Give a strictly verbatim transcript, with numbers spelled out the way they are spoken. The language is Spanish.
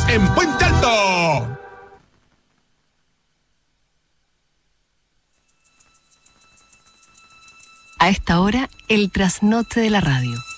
en Puente Alto. A esta hora, el trasnoche de la radio.